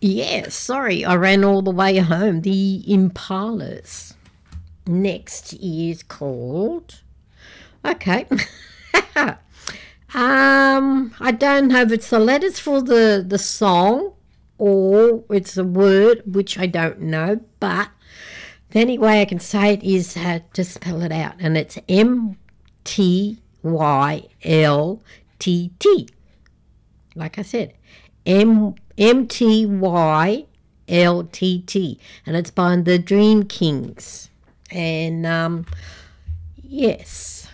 Yes, sorry, I ran all the way home. The Impalas. Next is called. Okay. I don't know if it's the letters for the song or it's a word which I don't know, but the only way I can say it is to spell it out, and it's MTYLTT. Like I said, MTYLTT, and it's by the Dream Kings. And yes,